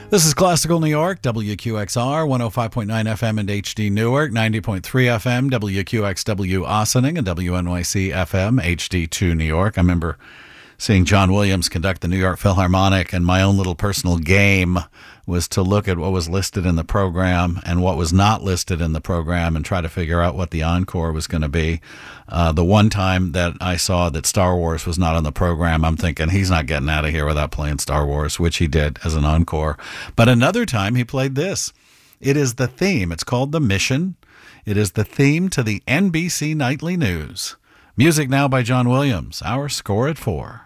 This is Classical New York, WQXR, 105.9 FM and HD Newark, 90.3 FM, WQXW Ossining, and WNYC FM, HD2 New York. I remember seeing John Williams conduct the New York Philharmonic, and my own little personal game was to look at what was listed in the program and what was not listed in the program and try to figure out what the encore was going to be. The one time that I saw that Star Wars was not on the program, I'm thinking he's not getting out of here without playing Star Wars, which he did as an encore. But another time he played this. It is the theme. It's called The Mission. It is the theme to the NBC Nightly News. Music now by John Williams. Our score at 4.